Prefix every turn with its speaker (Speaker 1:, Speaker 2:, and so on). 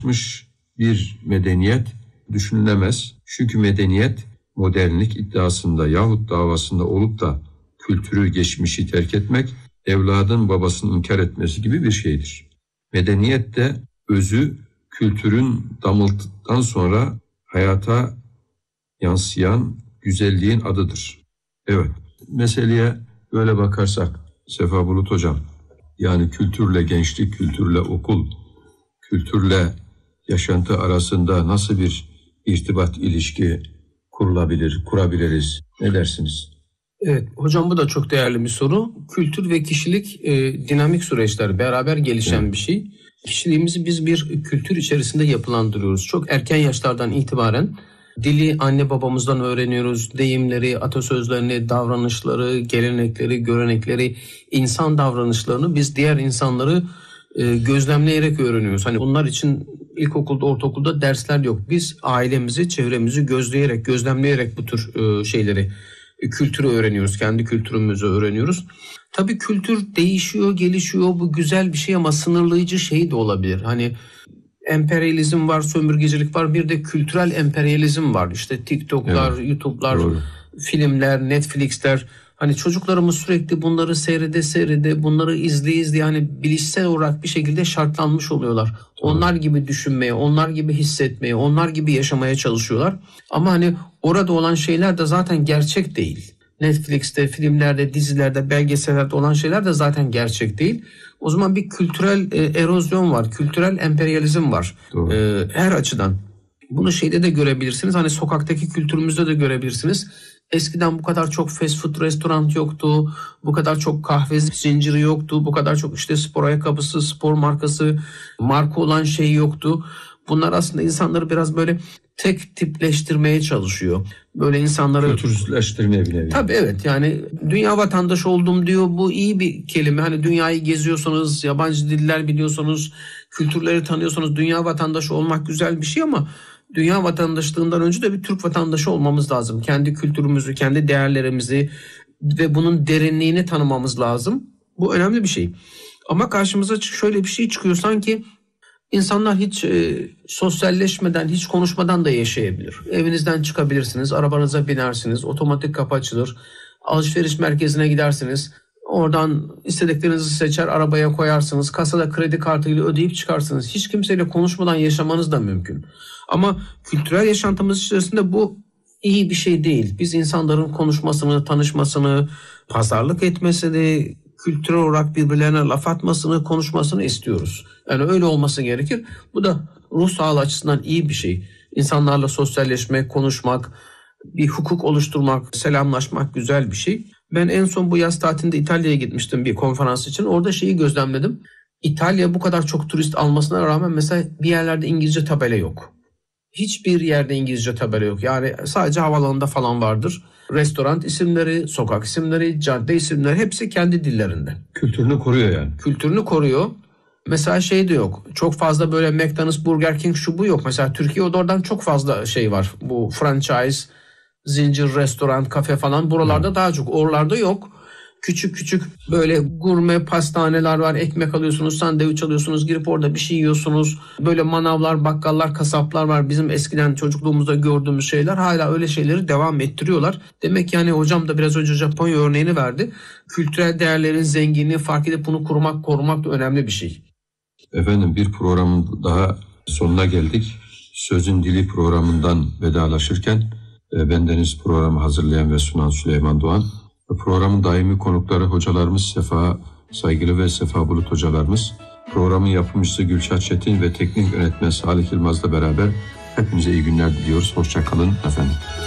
Speaker 1: bir medeniyet düşünülemez. Çünkü medeniyet modernlik iddiasında yahut davasında olup da kültürü, geçmişi terk etmek, evladın babasını inkar etmesi gibi bir şeydir. Medeniyet de özü kültürün damıldıktan sonra hayata yansıyan güzelliğin adıdır. Evet, meseleye böyle bakarsak Sefa Bulut Hocam, yani kültürle gençlik, kültürle okul, kültürle yaşantı arasında nasıl bir irtibat, ilişki kurabiliriz? Ne dersiniz?
Speaker 2: Evet hocam, bu da çok değerli bir soru. Kültür ve kişilik dinamik süreçler, beraber gelişen bir şey. Kişiliğimizi biz bir kültür içerisinde yapılandırıyoruz. Çok erken yaşlardan itibaren dili anne babamızdan öğreniyoruz. Deyimleri, atasözlerini, davranışları, gelenekleri, görenekleri, insan davranışlarını biz diğer insanları gözlemleyerek öğreniyoruz. Hani bunlar için ilkokulda, ortaokulda dersler yok. Biz ailemizi, çevremizi gözlemleyerek bu tür şeyleri, kültürü öğreniyoruz. Kendi kültürümüzü öğreniyoruz. Tabii kültür değişiyor, gelişiyor. Bu güzel bir şey ama sınırlayıcı şey de olabilir. Hani emperyalizm var, sömürgecilik var. Bir de kültürel emperyalizm var. İşte TikTok'lar, evet, YouTube'lar, doğru, filmler, Netflix'ler. Hani çocuklarımız sürekli bunları seyrede, bunları izleye hani bilişsel olarak bir şekilde şartlanmış oluyorlar. Evet. Onlar gibi düşünmeye, onlar gibi hissetmeye, onlar gibi yaşamaya çalışıyorlar. Ama hani orada olan şeyler de zaten gerçek değil. Netflix'te, filmlerde, dizilerde, belgesellerde olan şeyler de zaten gerçek değil. O zaman bir kültürel erozyon var, kültürel emperyalizm var her açıdan. Bunu şeyde de görebilirsiniz, hani sokaktaki kültürümüzde de görebilirsiniz. Eskiden bu kadar çok fast food restoran yoktu, bu kadar çok kahve zinciri yoktu, bu kadar çok işte spor ayakkabısı, spor markası, marka olan şey yoktu. Bunlar aslında insanları biraz böyle tek tipleştirmeye çalışıyor. Böyle insanları
Speaker 1: kültürsüzleştirmeye bile.
Speaker 2: Tabii evet, yani dünya vatandaşı oldum diyor. Bu iyi bir kelime. Hani dünyayı geziyorsanız, yabancı diller biliyorsunuz, kültürleri tanıyorsanız dünya vatandaşı olmak güzel bir şey ama dünya vatandaşlığından önce de bir Türk vatandaşı olmamız lazım. Kendi kültürümüzü, kendi değerlerimizi ve bunun derinliğini tanımamız lazım. Bu önemli bir şey. Ama karşımıza şöyle bir şey çıkıyor, sanki İnsanlar hiç sosyalleşmeden, hiç konuşmadan da yaşayabilir. Evinizden çıkabilirsiniz, arabanıza binersiniz, otomatik kapı açılır. Alışveriş merkezine gidersiniz, oradan istediklerinizi seçer, arabaya koyarsınız. Kasada kredi kartıyla ödeyip çıkarsınız. Hiç kimseyle konuşmadan yaşamanız da mümkün. Ama kültürel yaşantımız içerisinde bu iyi bir şey değil. Biz insanların konuşmasını, tanışmasını, pazarlık etmesini, kültürel olarak birbirlerine laf atmasını, konuşmasını istiyoruz. Yani öyle olması gerekir. Bu da ruh sağlığı açısından iyi bir şey. İnsanlarla sosyalleşmek, konuşmak, bir hukuk oluşturmak, selamlaşmak güzel bir şey. Ben en son bu yaz tatilinde İtalya'ya gitmiştim bir konferans için. Orada şeyi gözlemledim. İtalya bu kadar çok turist almasına rağmen mesela bir yerlerde İngilizce tabela yok. Hiçbir yerde İngilizce tabela yok. Yani sadece havaalanında falan vardır. Restoran isimleri, sokak isimleri, cadde isimleri hepsi kendi dillerinde.
Speaker 1: Kültürünü koruyor yani.
Speaker 2: Kültürünü koruyor. Mesela şey de yok. Çok fazla böyle McDonald's, Burger King şu bu yok. Mesela Türkiye'de oradan çok fazla şey var. Bu franchise, zincir, restoran, kafe falan buralarda daha çok. Oralarda yok. Küçük küçük böyle gurme pastaneler var. Ekmek alıyorsunuz, sandviç alıyorsunuz, girip orada bir şey yiyorsunuz. Böyle manavlar, bakkallar, kasaplar var. Bizim eskiden çocukluğumuzda gördüğümüz şeyler, hala öyle şeyleri devam ettiriyorlar. Demek yani hocam da biraz önce Japonya örneğini verdi. Kültürel değerlerin zenginliği fark edip bunu korumak da önemli bir şey.
Speaker 1: Efendim, bir programın daha sonuna geldik. Sözün Dili programından vedalaşırken bendeniz programı hazırlayan ve sunan Süleyman Doğan. Programın daimi konukları hocalarımız Saygılı ve Sefa Bulut hocalarımız. Programın yapımcısı Gülşah Çetin ve teknik yönetmen Salih Yılmaz'la beraber hepinize iyi günler diliyoruz. Hoşça kalın efendim.